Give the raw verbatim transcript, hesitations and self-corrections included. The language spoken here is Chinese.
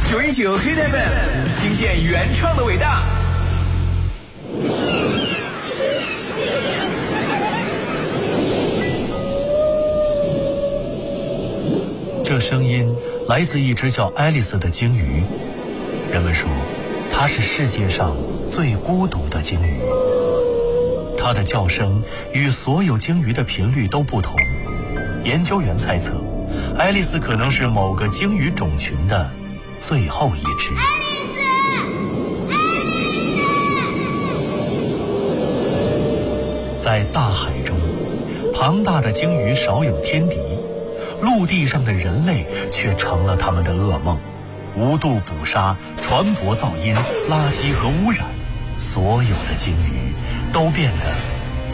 九一九 Hit F M， 听见原创的伟大。 这声音来自一只叫爱丽丝的鲸鱼，人们说它是世界上最孤独的鲸鱼。它的叫声与所有鲸鱼的频率都不同，研究员猜测爱丽丝可能是某个鲸鱼种群的最后一只。在大海中，庞大的鲸鱼少有天敌，陆地上的人类却成了他们的噩梦。无度捕杀、船舶噪音、垃圾和污染，所有的鲸鱼都变得